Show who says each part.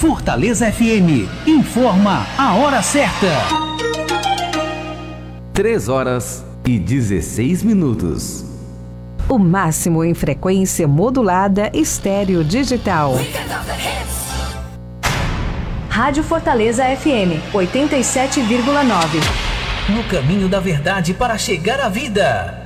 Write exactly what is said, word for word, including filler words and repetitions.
Speaker 1: Fortaleza F M informa a hora certa.
Speaker 2: três horas e dezesseis minutos.
Speaker 3: O máximo em frequência modulada estéreo digital.
Speaker 4: Rádio Fortaleza F M, oitenta e sete vírgula nove.
Speaker 1: No caminho da verdade para chegar à vida.